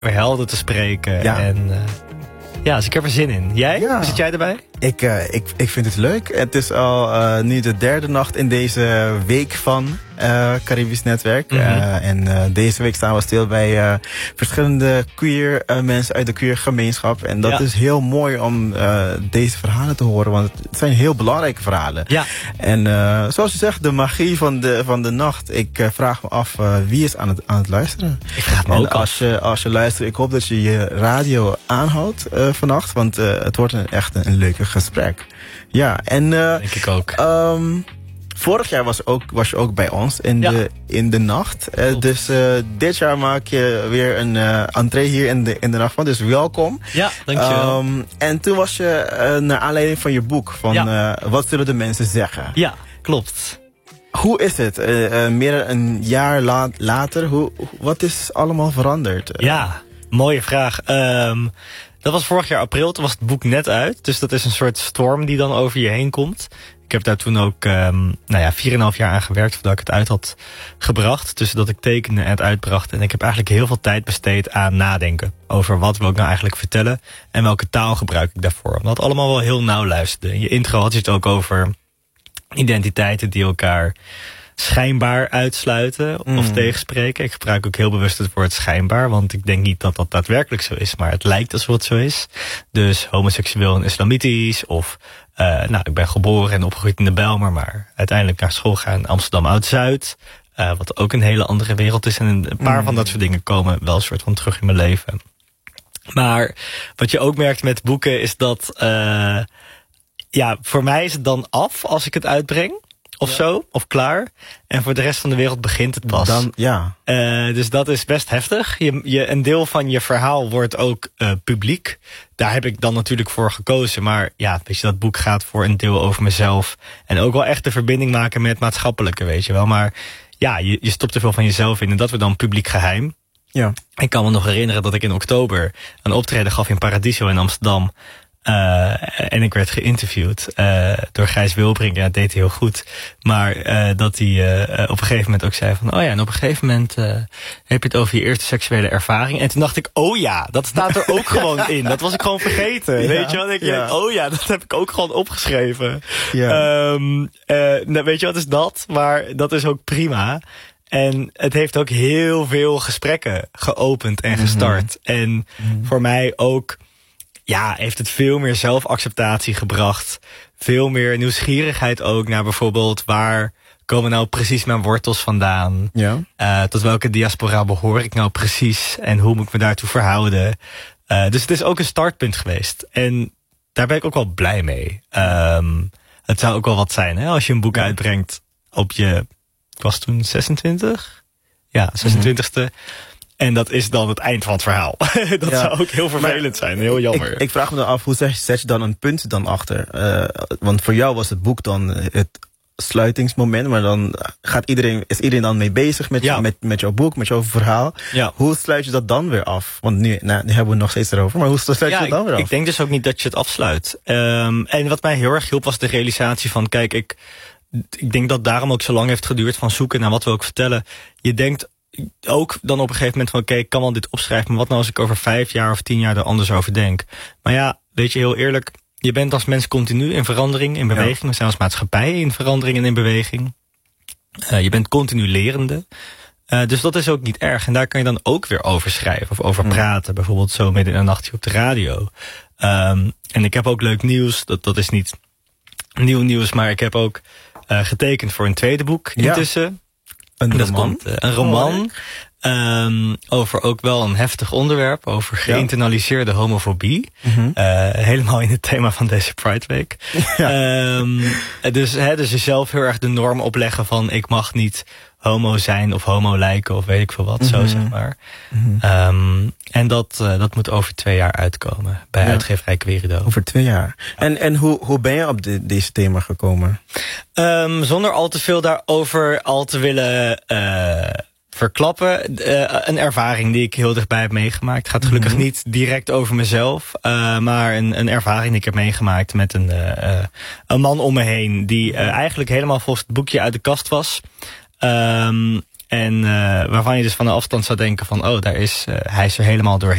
weer helder te spreken. Ja. En dus ik heb er zin in. Jij? Ja. Hoe zit jij erbij? Ik vind het leuk. Het is al nu de derde nacht in deze week van Caribisch Netwerk. En deze week staan we stil bij verschillende queer mensen uit de queer gemeenschap. En dat is heel mooi om deze verhalen te horen. Want het zijn heel belangrijke verhalen. Ja. En zoals je zegt, de magie van de nacht. Ik vraag me af, wie is aan het luisteren? Ik vraag me ook af. Als je luistert, ik hoop dat je je radio aanhoudt vannacht. Want het wordt echt een leuke gesprek. Ja, en denk ik ook. Vorig jaar was je ook bij ons in de nacht. Dus dit jaar maak je weer een entree hier in de nacht van. Dus welkom. Ja, dankjewel. En toen was je naar aanleiding van je boek van Wat zullen de mensen zeggen? Ja, klopt. Hoe is het? Meer dan een jaar later, wat is allemaal veranderd? Ja, mooie vraag. Dat was vorig jaar april, toen was het boek net uit. Dus dat is een soort storm die dan over je heen komt. Ik heb daar toen ook 4,5 jaar aan gewerkt voordat ik het uit had gebracht. Tussen dat ik tekende en het uitbracht. En ik heb eigenlijk heel veel tijd besteed aan nadenken. Over wat wil ik nou eigenlijk vertellen. En welke taal gebruik ik daarvoor. Omdat het allemaal wel heel nauw luisterde. In je intro had je het ook over identiteiten die elkaar schijnbaar uitsluiten of tegenspreken. Ik gebruik ook heel bewust het woord schijnbaar, want ik denk niet dat dat daadwerkelijk zo is, maar het lijkt alsof het zo is. Dus homoseksueel en islamitisch, of ik ben geboren en opgegroeid in de Bijlmer, maar uiteindelijk naar school gaan in Amsterdam Oud-Zuid, wat ook een hele andere wereld is. En een paar van dat soort dingen komen wel een soort van terug in mijn leven. Maar wat je ook merkt met boeken is dat voor mij is het dan af als ik het uitbreng. Of zo, of klaar. En voor de rest van de wereld begint het pas. Dus dat is best heftig. Een deel van je verhaal wordt ook publiek. Daar heb ik dan natuurlijk voor gekozen. Maar weet je, dat boek gaat voor een deel over mezelf. En ook wel echt de verbinding maken met maatschappelijke, weet je wel. Maar je stopt er veel van jezelf in. En dat wordt dan publiek geheim. Ja. Ik kan me nog herinneren dat ik in oktober een optreden gaf in Paradiso in Amsterdam. En ik werd geïnterviewd door Gijs Wilbrink. Ja, dat deed hij heel goed. Maar dat hij op een gegeven moment ook zei van... en op een gegeven moment heb je het over je eerste seksuele ervaring. En toen dacht ik, dat staat er ook gewoon in. Dat was ik gewoon vergeten. Weet je wat? Ik denk, dat heb ik ook gewoon opgeschreven. Ja. Weet je wat is dat? Maar dat is ook prima. En het heeft ook heel veel gesprekken geopend en gestart. En voor mij ook... heeft het veel meer zelfacceptatie gebracht. Veel meer nieuwsgierigheid ook naar bijvoorbeeld... waar komen nou precies mijn wortels vandaan? Ja. Tot welke diaspora behoor ik nou precies? En hoe moet ik me daartoe verhouden? Dus het is ook een startpunt geweest. En daar ben ik ook wel blij mee. Het zou ook wel wat zijn, hè? Als je een boek uitbrengt op je... Ik was toen 26? Ja, 26e. En dat is dan het eind van het verhaal. Dat zou ook heel vervelend zijn. Heel jammer. Ik vraag me dan af, hoe zet je dan een punt dan achter? Want voor jou was het boek dan het sluitingsmoment. Maar dan is iedereen dan mee bezig met jouw boek, met jouw verhaal. Ja. Hoe sluit je dat dan weer af? Want nu hebben we het nog steeds erover. Maar hoe sluit je dat dan weer af? Ik denk dus ook niet dat je het afsluit. En wat mij heel erg hielp was de realisatie van... Kijk, ik denk dat daarom ook zo lang heeft geduurd van zoeken naar wat wil ik vertellen. Je denkt... ook dan op een gegeven moment van... oké, ik kan wel dit opschrijven... maar wat nou als ik over 5 jaar of 10 jaar er anders over denk? Maar weet je, heel eerlijk... je bent als mens continu in verandering, in beweging. We zijn als maatschappij in verandering en in beweging. Je bent continu lerende. Dus dat is ook niet erg. En daar kan je dan ook weer over schrijven of over praten. Bijvoorbeeld zo midden in de nacht hier op de radio. En ik heb ook leuk nieuws. Dat is niet nieuw nieuws... maar ik heb ook getekend voor een tweede boek intussen... Een roman over ook wel een heftig onderwerp. Over geïnternaliseerde homofobie. Helemaal in het thema van deze Pride Week. Ja. Dus jezelf heel erg de norm opleggen van... ik mag niet homo zijn of homo lijken of weet ik veel wat. Zo zeg maar. En dat moet over 2 jaar uitkomen. Bij uitgeverij Querido. Over 2 jaar. En hoe ben je op deze thema gekomen? Zonder al te veel daarover al te willen verklappen. Een ervaring die ik heel dichtbij heb meegemaakt. Het gaat gelukkig niet direct over mezelf. Maar een ervaring die ik heb meegemaakt met een man om me heen. Die eigenlijk helemaal volgens het boekje uit de kast was. En waarvan je dus van de afstand zou denken van... hij is er helemaal doorheen.